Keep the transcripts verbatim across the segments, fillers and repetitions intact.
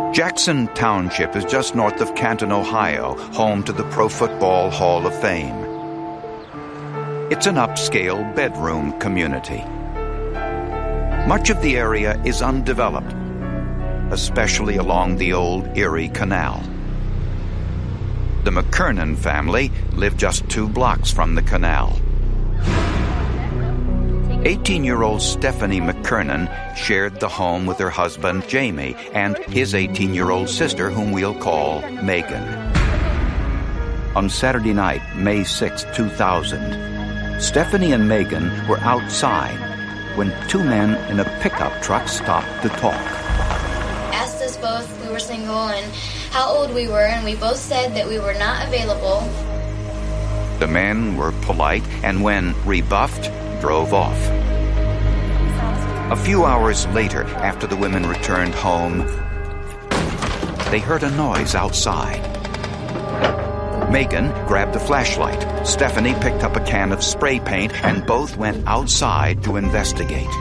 Jackson Township is just north of Canton, Ohio, home to the Pro Football Hall of Fame. It's an upscale bedroom community. Much of the area is undeveloped, especially along the old Erie Canal. The McKernan family lived just two blocks from the canal. eighteen-year-old Stephanie McKernan shared the home with her husband, Jamie, and his eighteen-year-old sister, whom we'll call Megan. On Saturday night, May sixth, two thousand, Stephanie and Megan were outside when two men in a pickup truck stopped to talk. Asked us both if we were single and how old we were, and we both said that we were not available. The men were polite, and when rebuffed, drove off. A few hours later, after the women returned home, they heard a noise outside. Megan grabbed a flashlight. Stephanie picked up a can of spray paint, and both went outside to investigate.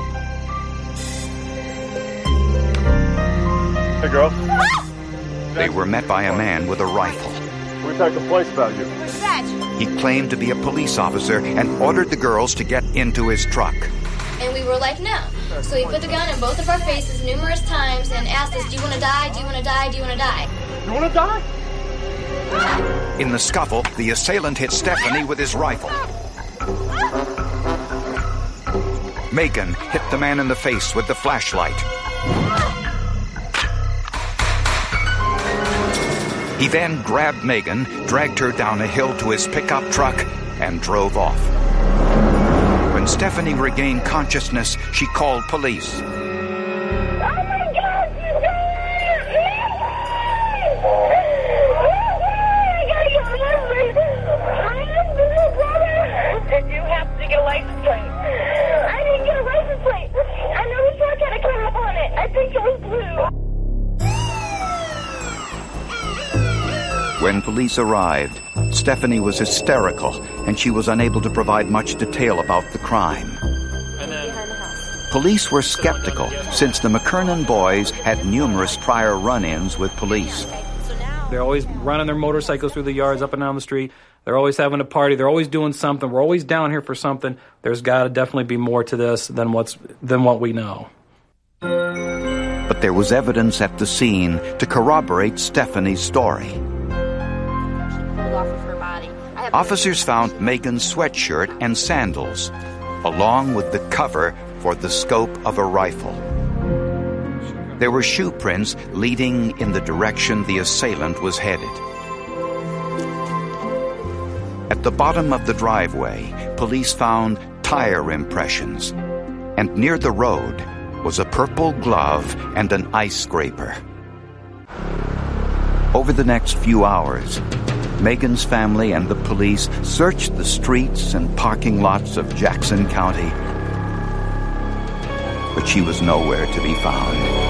Hey, girl. They were met by a man with a rifle. We take a place about you. He claimed to be a police officer and ordered the girls to get into his truck. And we were like, no. So he put the gun in both of our faces numerous times and asked us, do you want to die? Do you want to die? Do you want to die? You want to die? In the scuffle, the assailant hit Stephanie with his rifle. Megan hit the man in the face with the flashlight. He then grabbed Megan, dragged her down a hill to his pickup truck, and drove off. When Stephanie regained consciousness, she called police. Oh my God, you guys! I gotta get my little brother! And you have to get a license plate. I didn't get a license plate. I know the truck had a cap on it. I think it was blue. When police arrived, Stephanie was hysterical, and she was unable to provide much detail about the crime. Police were skeptical, since the McKernan boys had numerous prior run-ins with police. They're always running their motorcycles through the yards up and down the street. They're always having a party. They're always doing something. We're always down here for something. There's got to definitely be more to this than what's than what we know. But there was evidence at the scene to corroborate Stephanie's story. Officers found Megan's sweatshirt and sandals, along with the cover for the scope of a rifle. There were shoe prints leading in the direction the assailant was headed. At the bottom of the driveway, police found tire impressions, and near the road was a purple glove and an ice scraper. Over the next few hours, Megan's family and the police searched the streets and parking lots of Jackson County, but she was nowhere to be found.